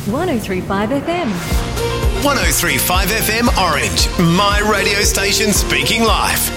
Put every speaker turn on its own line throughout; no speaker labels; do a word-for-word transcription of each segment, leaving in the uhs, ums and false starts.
one oh three point five F M.
one oh three point five F M Orange, my radio station speaking live.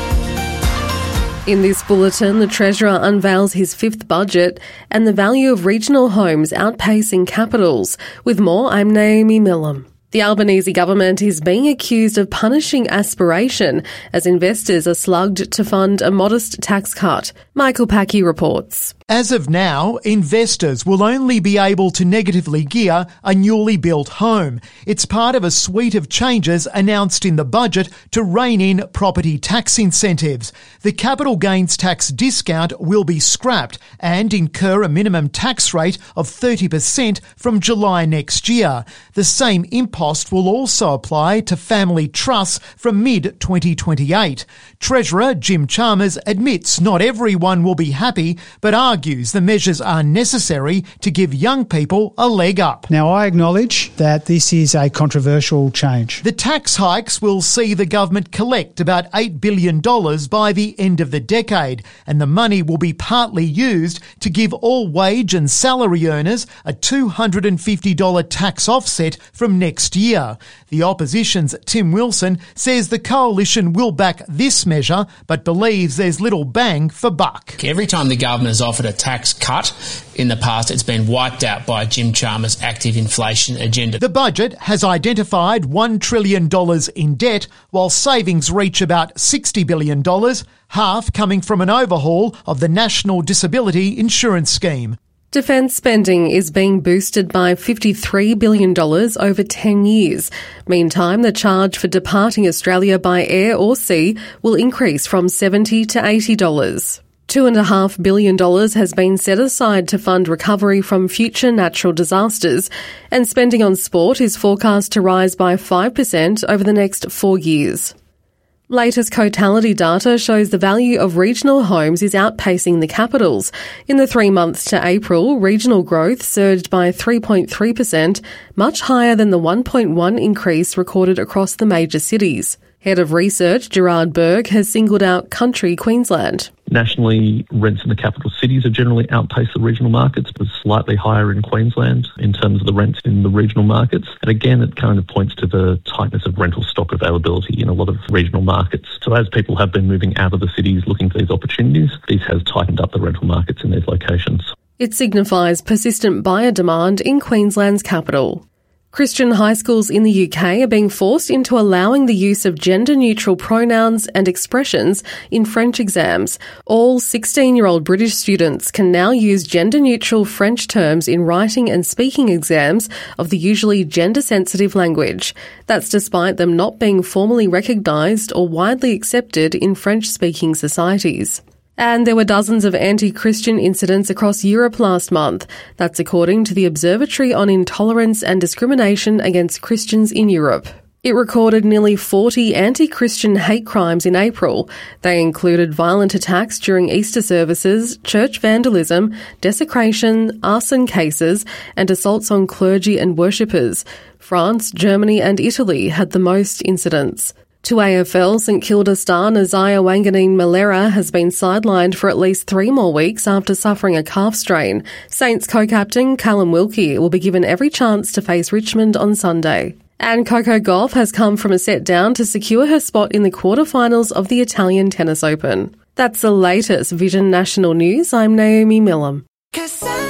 In this bulletin, the Treasurer unveils his fifth budget and the value of regional homes outpacing capitals. With more, I'm Naomi Millam. The Albanese government is being accused of punishing aspiration as investors are slugged to fund a modest tax cut. Michael Packey reports.
As of now, investors will only be able to negatively gear a newly built home. It's part of a suite of changes announced in the budget to rein in property tax incentives. The capital gains tax discount will be scrapped and incur a minimum tax rate of thirty percent from July next year. The same impost will also apply to family trusts from mid twenty twenty-eight. Treasurer Jim Chalmers admits not everyone will be happy, but argues the measures are necessary to give young people a leg up.
Now, I acknowledge that this is a controversial change.
The tax hikes will see the government collect about eight billion dollars by the end of the decade, and the money will be partly used to give all wage and salary earners a two hundred fifty dollars tax offset from next year. The opposition's Tim Wilson says the coalition will back this measure, but believes there's little bang for buck.
Every time the government has offered a tax cut in the past, it's been wiped out by Jim Chalmers' active inflation agenda.
The budget has identified one trillion dollars in debt, while savings reach about sixty billion dollars, half coming from an overhaul of the National Disability Insurance Scheme.
Defence spending is being boosted by fifty-three billion dollars over ten years. Meantime, the charge for departing Australia by air or sea will increase from seventy dollars to eighty dollars. Two and a half billion dollars has been set aside to fund recovery from future natural disasters, and spending on sport is forecast to rise by five percent over the next four years. Latest Cotality data shows the value of regional homes is outpacing the capitals. In the three months to April, regional growth surged by three point three percent, much higher than the one point one percent increase recorded across the major cities. Head of Research Gerard Berg has singled out country Queensland.
Nationally, rents in the capital cities have generally outpaced the regional markets, but slightly higher in Queensland in terms of the rents in the regional markets. And again, it kind of points to the tightness of rental stock availability in a lot of regional markets. So as people have been moving out of the cities looking for these opportunities, this has tightened up the rental markets in these locations.
It signifies persistent buyer demand in Queensland's capital. Christian high schools in the U K are being forced into allowing the use of gender-neutral pronouns and expressions in French exams. All sixteen-year-old British students can now use gender-neutral French terms in writing and speaking exams of the usually gender-sensitive language. That's despite them not being formally recognised or widely accepted in French-speaking societies. And there were dozens of anti-Christian incidents across Europe last month. That's according to the Observatory on Intolerance and Discrimination Against Christians in Europe. It recorded nearly forty anti-Christian hate crimes in April. They included violent attacks during Easter services, church vandalism, desecration, arson cases, and assaults on clergy and worshippers. France, Germany and Italy had the most incidents. To A F L, St Kilda star Nasiah Wanganeen-Malera has been sidelined for at least three more weeks after suffering a calf strain. Saints co-captain Callum Wilkie will be given every chance to face Richmond on Sunday. And Coco Gauff has come from a set down to secure her spot in the quarterfinals of the Italian Tennis Open. That's the latest Vision National News. I'm Naomi Millam.